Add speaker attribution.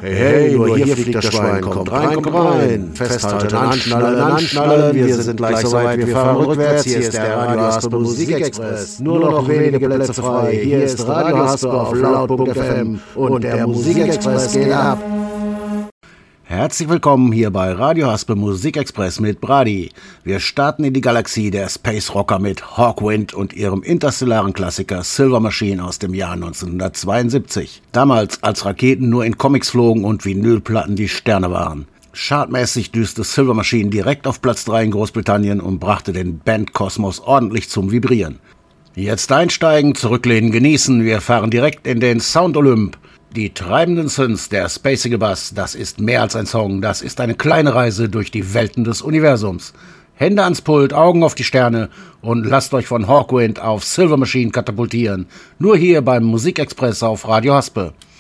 Speaker 1: Hey, hey, nur hier fliegt das Schwein, kommt rein, festhalten, anschnallen, wir sind gleich soweit, wir fahren rückwärts, hier ist der Radio Haspe Musikexpress, nur noch wenige Plätze frei, hier ist Radio Haspe auf laut.fm und der Musikexpress geht ab.
Speaker 2: Herzlich willkommen hier bei Radio Haspe Musikexpress mit Brady. Wir starten in die Galaxie der Space Rocker mit Hawkwind und ihrem interstellaren Klassiker Silver Machine aus dem Jahr 1972. Damals, als Raketen nur in Comics flogen und Vinylplatten die Sterne waren. Chartmäßig düste Silver Machine direkt auf Platz 3 in Großbritannien und brachte den Bandkosmos ordentlich zum Vibrieren. Jetzt einsteigen, zurücklehnen, genießen, wir fahren direkt in den Sound Olymp. Die treibenden Synths, der spacige Bass, das ist mehr als ein Song, das ist eine kleine Reise durch die Welten des Universums. Hände ans Pult, Augen auf die Sterne und lasst euch von Hawkwind auf Silver Machine katapultieren. Nur hier beim Musikexpress auf Radio Haspe.